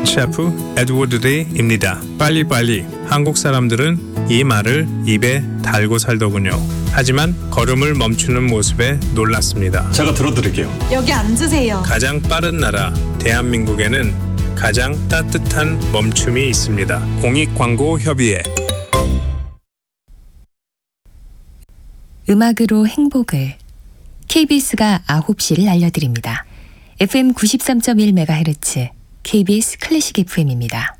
셰프 에드워드 데이입니다. 빨리빨리. 한국 사람들은 이 말을 입에 달고 살더군요. 하지만 걸음을 멈추는 모습에 놀랐습니다. 제가 들어드릴게요. 여기 앉으세요. 가장 빠른 나라 대한민국에는 가장 따뜻한 멈춤이 있습니다. 공익광고협의회. 음악으로 행복을. KBS가 9시를 알려드립니다. FM 93.1MHz KBS 클래식 FM입니다.